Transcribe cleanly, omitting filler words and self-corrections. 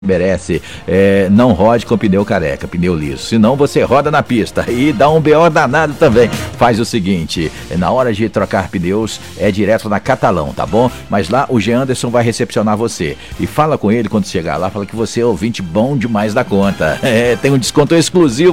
merece. Não rode com pneu careca, pneu liso, senão você roda na pista e dá um BO danado também. Faz o seguinte, na hora de trocar pneus é direto na Catalão, tá bom? Mas lá o Jean Anderson vai recepcionar você e fala com ele quando chegar lá, fala que você é ouvinte bom demais da conta. Tem um desconto exclusivo